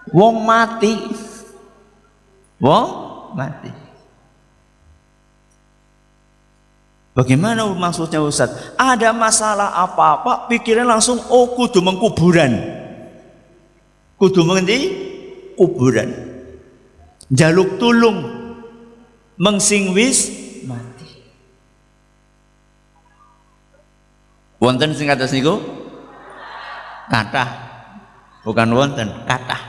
Wong mati. Wong mati. Bagaimana maksudnya Ustaz? Ada masalah apa-apa, pikiran langsung kudu mengkuburan. Kudu mengendi? Kuburan. Jaluk tulung mengsing wis mati. Wonten sing kados niku? Kathah. Bukan wonten, kathah.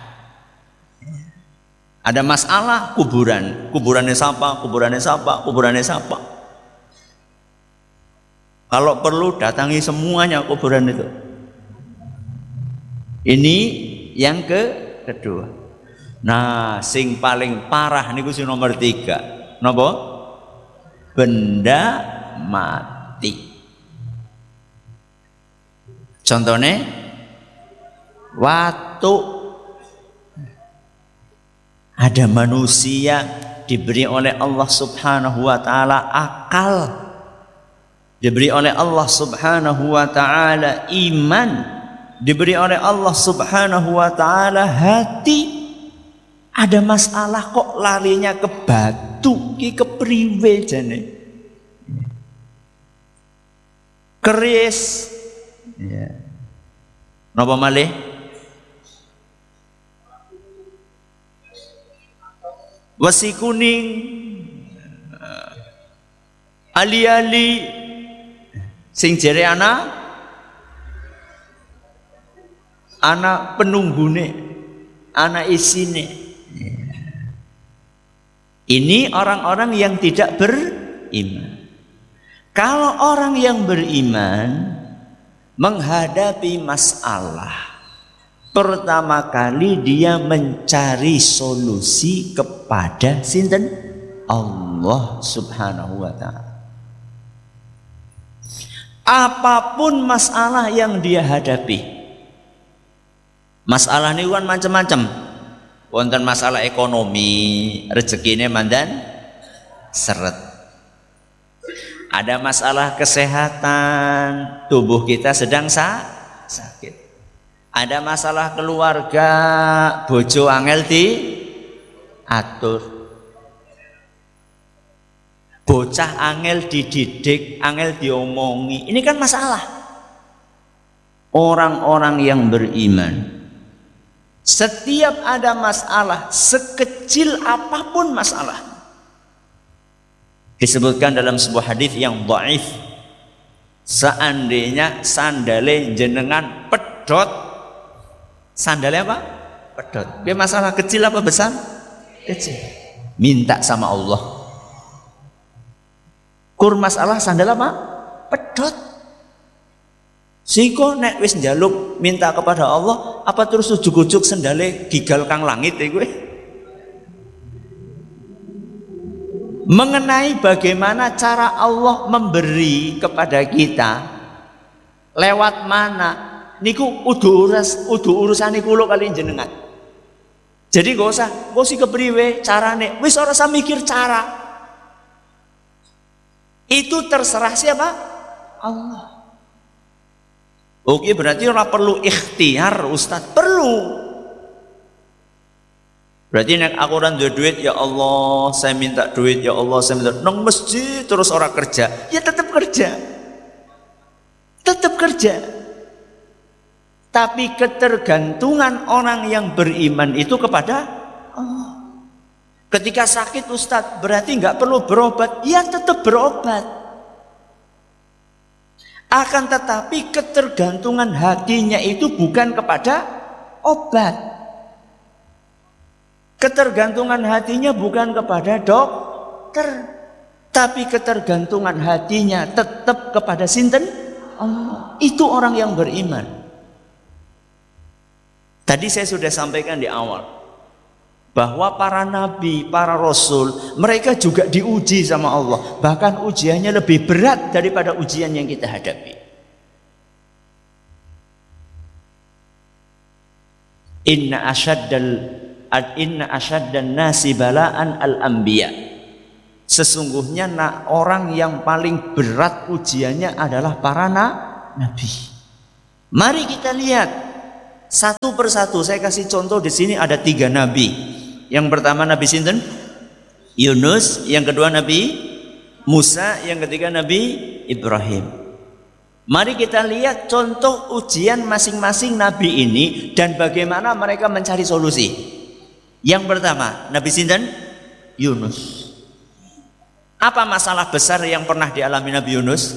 Ada masalah kuburan. Kuburannya siapa? Kuburannya siapa? Kuburannya siapa? Kalau perlu datangi semuanya kuburan itu. Ini yang kedua. Nah, sing paling parah niku sing nomor 3. Napa? Benda mati. Contohnya watu. Ada manusia diberi oleh Allah Subhanahu wa taala akal. Diberi oleh Allah Subhanahu wa taala iman, diberi oleh Allah Subhanahu wa taala hati. Ada masalah kok larinya ke batu, ki kepriwe jane. Keris. Ya. Napa malih? Wesi kuning. Ali-ali sing jere anak penunggune, anak isine. Ini orang-orang yang tidak beriman. Kalau orang yang beriman menghadapi masalah, pertama kali dia mencari solusi kepada sinten? Allah Subhanahu wa taala. Apapun masalah yang dia hadapi, masalah ini kan macam-macam. Wonten masalah ekonomi, rezekine mandan seret. Ada masalah kesehatan, tubuh kita sedang sakit. Ada masalah keluarga, bojo angel diatur. Bocah angel dididik, angel diomongi. Ini kan masalah. Orang-orang yang beriman, setiap ada masalah, sekecil apapun masalah, disebutkan dalam sebuah hadis yang dhaif, seandainya sandale jenengan pedot, sandalnya apa? Pedot. Dia masalah kecil apa besar? Kecil. Minta sama Allah. Kur masalah sandal apa? Pedot. Siko nek wis njaluk minta kepada Allah, apa terus ujug-ujug sandale gigal kang langit iku? Mengenai bagaimana cara Allah memberi kepada kita, lewat mana? Niku udu urusane kula kali jenengan. Jadi gak usah kepriwe carane, wis ora usah mikir cara. Itu terserah siapa? Allah. Oke, berarti ora perlu ikhtiar, Ustaz. Perlu. Berarti nek aku ora duwe duit, ya Allah, saya minta duit, ya Allah, saya minta. Nang masjid terus ora kerja, ya tetap kerja. Tetap kerja. Tapi ketergantungan orang yang beriman itu kepada Allah. Ketika sakit Ustadz, berarti nggak perlu berobat, ya tetap berobat. Akan tetapi ketergantungan hatinya itu bukan kepada obat. Ketergantungan hatinya bukan kepada dokter, tapi ketergantungan hatinya tetap kepada sinten? Allah. Itu orang yang beriman. Tadi saya sudah sampaikan di awal bahwa para nabi, para rasul, mereka juga diuji sama Allah. Bahkan ujiannya lebih berat daripada ujian yang kita hadapi. Inna asyaddan nasi bala'an al-anbiya. Sesungguhnya orang yang paling berat ujiannya adalah para nabi. Mari kita lihat Satu persatu saya kasih contoh di sini ada 3 nabi. Yang pertama Nabi sinten? Yunus, yang kedua Nabi Musa, yang ketiga Nabi Ibrahim. Mari kita lihat contoh ujian masing-masing nabi ini dan bagaimana mereka mencari solusi. Yang pertama, Nabi sinten? Yunus. Apa masalah besar yang pernah dialami Nabi Yunus?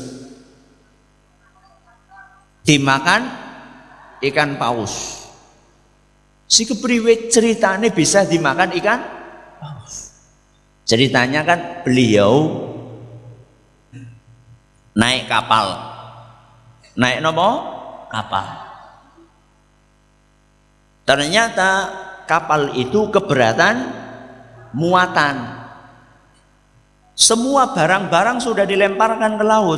Dimakan ikan paus. Si kepriwe ceritanya bisa dimakan ikan paus? Ceritanya kan beliau naik kapal. Naik nopo? Kapal. Ternyata kapal itu keberatan muatan. Semua barang-barang sudah dilemparkan ke laut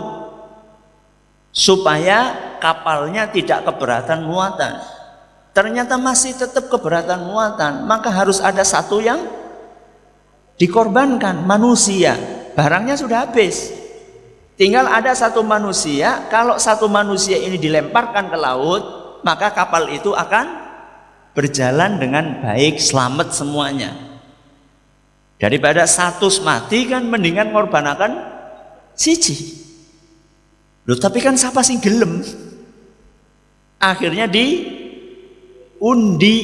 supaya kapalnya tidak keberatan muatan. Ternyata masih tetap keberatan muatan, maka harus ada satu yang dikorbankan, manusia. Barangnya sudah habis. Tinggal ada satu manusia. Kalau satu manusia ini dilemparkan ke laut, maka kapal itu akan berjalan dengan baik, selamat semuanya. Daripada satu mati kan mendingan ngorbanakan siji. Loh, tapi kan siapa sing gelem? Akhirnya diundi.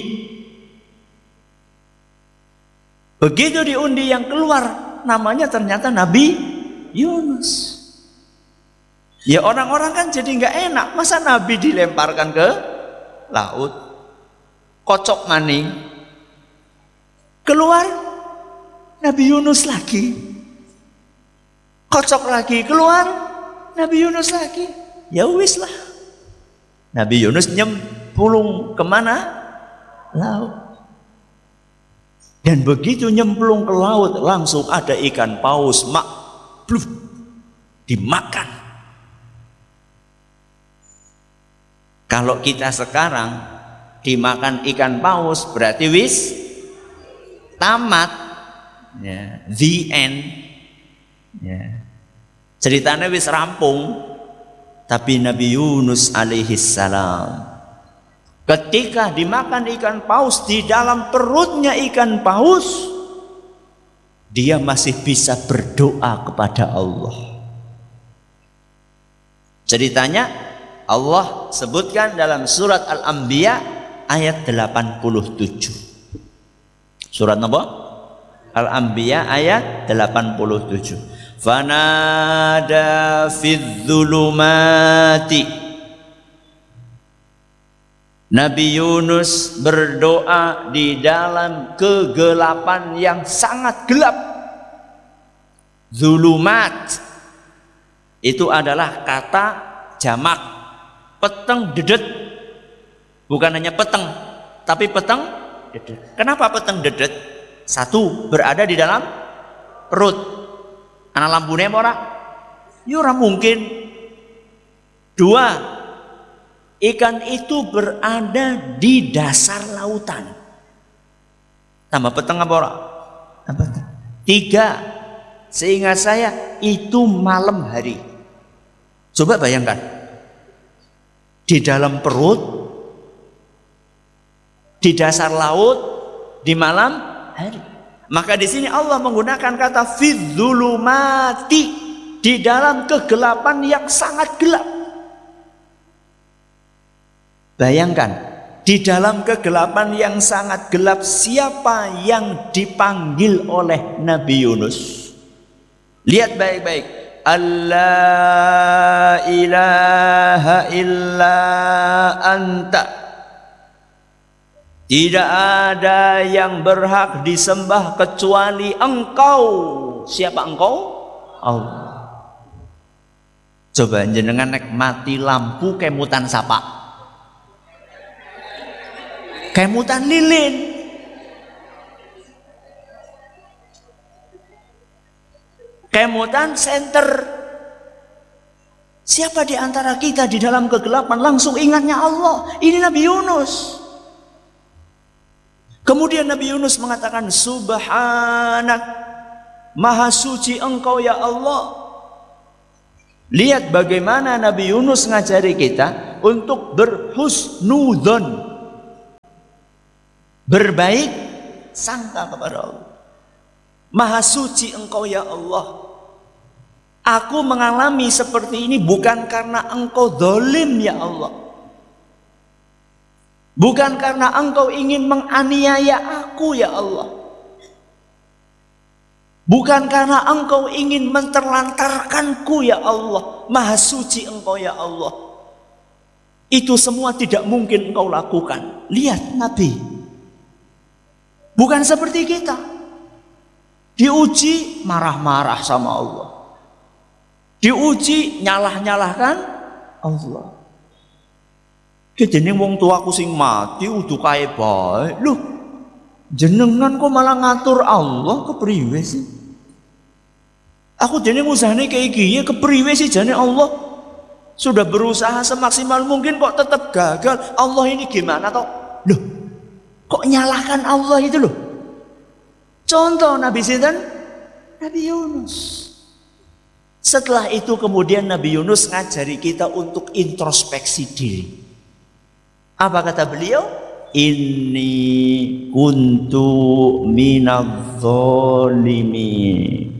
Begitu diundi yang keluar namanya ternyata Nabi Yunus. Ya orang-orang kan jadi nggak enak, masa Nabi dilemparkan ke laut, kocok maning, keluar Nabi Yunus lagi, kocok lagi, keluar Nabi Yunus lagi. Ya wis lah, Nabi Yunus nyemplung kemana? Laut. Dan begitu nyemplung ke laut langsung ada ikan paus, bluf, dimakan. Kalau kita sekarang dimakan ikan paus berarti wis tamat, ya, the end, ya. Ceritanya wis rampung. Tapi Nabi Yunus alaihissalam ketika dimakan ikan paus, di dalam perutnya ikan paus dia masih bisa berdoa kepada Allah. Ceritanya Allah sebutkan dalam surat Al-Anbiya ayat 87. Surat apa? Al-Anbiya ayat 87. Fanada fidz zulumati. Nabi Yunus berdoa di dalam kegelapan yang sangat gelap. Zulumat itu adalah kata jamak. Peteng dedet, bukan hanya peteng, tapi peteng dedet. Kenapa peteng dedet? Satu, berada di dalam perut. Ana lampune apa ora? Ya ora mungkin. Dua, ikan itu berada di dasar lautan. Tambah peteng apa ora? Tiga, seingat saya itu malam hari. Coba bayangkan. Di dalam perut, di dasar laut, di malam hari. Maka di sini Allah menggunakan kata fidzulumati, di dalam kegelapan yang sangat gelap. Bayangkan, di dalam kegelapan yang sangat gelap, siapa yang dipanggil oleh Nabi Yunus? Lihat baik-baik. Allah ilaha illa anta. Tidak ada yang berhak disembah kecuali Engkau. Siapa Engkau? Allah. Coba jenengan nek mati lampu kemutan sapa? Kemutan lilin. Kemutan senter. Siapa di antara kita di dalam kegelapan langsung ingatnya Allah? Ini Nabi Yunus. Kemudian Nabi Yunus mengatakan, Subhanak, Maha suci Engkau ya Allah. Lihat bagaimana Nabi Yunus ngajari kita untuk berhusnudzon, berbaik sangka kepada Allah. Maha suci Engkau ya Allah. Aku mengalami seperti ini bukan karena Engkau zalim ya Allah. Bukan karena Engkau ingin menganiaya aku ya Allah. Bukan karena Engkau ingin menterlantarkanku ya Allah. Maha suci Engkau ya Allah. Itu semua tidak mungkin Engkau lakukan. Lihat Nabi. Bukan seperti kita. Diuji marah-marah sama Allah. Diuji nyalah-nyalahkan Allah. Jeneng wong tuaku sing mati udu kae bae. Loh, jenengan kok malah ngatur Allah kepriwe sih? Aku jeneng usahane kayak gini kepriwe sih jane Allah? Sudah berusaha semaksimal mungkin kok tetap gagal. Allah ini gimana toh? Loh, kok nyalahkan Allah itu loh? Contoh Nabi Sinten? Nabi Yunus. Setelah itu kemudian Nabi Yunus ngajari kita untuk introspeksi diri. Apa kata beliau? Inni kuntu minadh-dhalimin.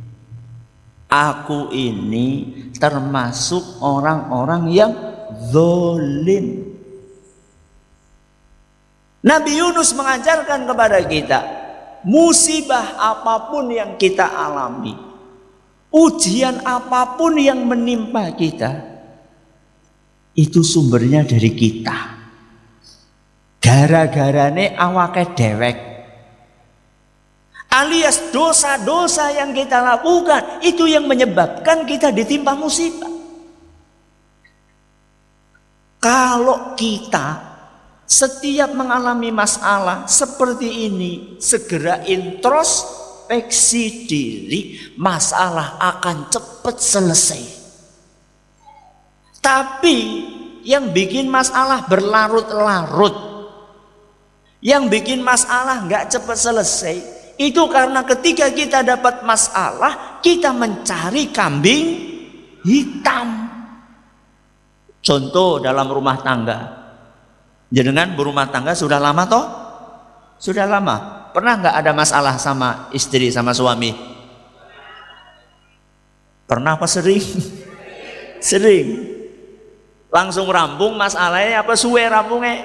Aku ini termasuk orang-orang yang zalim. Nabi Yunus mengajarkan kepada kita, musibah apapun yang kita alami, ujian apapun yang menimpa kita, itu sumbernya dari kita. Gara-garane awake dewek. Alias dosa-dosa yang kita lakukan itu yang menyebabkan kita ditimpa musibah. Kalau kita setiap mengalami masalah seperti ini segera introspeksi diri, masalah akan cepat selesai. Tapi yang bikin masalah berlarut-larut, yang bikin masalah nggak cepat selesai, itu karena ketika kita dapat masalah, kita mencari kambing hitam. Contoh dalam rumah tangga. Jenengan berumah tangga sudah lama toh? Sudah lama. Pernah nggak ada masalah sama istri, sama suami? Pernah apa sering? Sering. Langsung rampung masalahnya apa suwe rampungnya?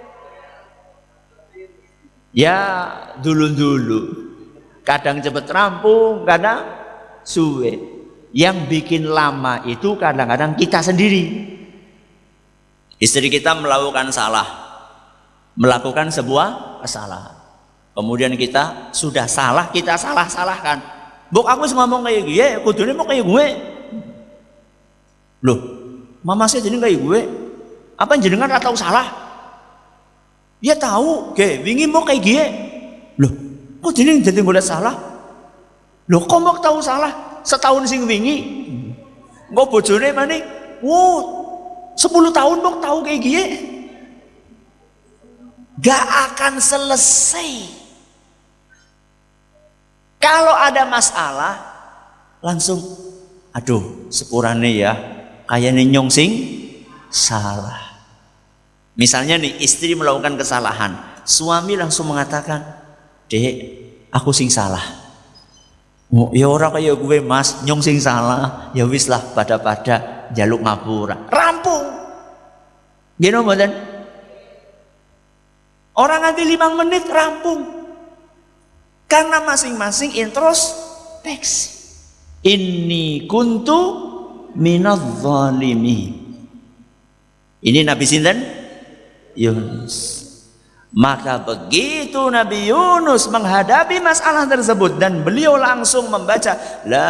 Ya dulu-dulu. Kadang cepat rampung, kadang suwe. Yang bikin lama itu kadang-kadang kita sendiri. Istri kita melakukan sebuah kesalahan. Kemudian kita sudah salah, kita salah-salahkan. Bok aku ngomong kayak gue, kudune mau kayak gue. Loh, mama saya jadi kayak gue. Apa jenengan gak tahu salah? Dia tahu, wingi mau kayak gue. Loh, kok jeneng jadi boleh salah? Loh, kok mau tahu salah? Setahun sing wingi. Kok bojone mana? 10 tahun mau tahu kayak gini, gak akan selesai. Kalau ada masalah, langsung, aduh, sepurane ya, kayaknya nyong sing salah. Misalnya nih, istri melakukan kesalahan, suami langsung mengatakan, Dek, aku sing salah. Ya orang kayak gue mas, nyong sing salah, ya wis lah pada jaluk ngapura, rampung. Gini mboten? Orang nanti 5 menit rampung. Karena masing-masing introspeksi. Inni kuntu minadh-dhalimin. Ini Nabi sinten? Yunus. Maka begitu Nabi Yunus menghadapi masalah tersebut dan beliau langsung membaca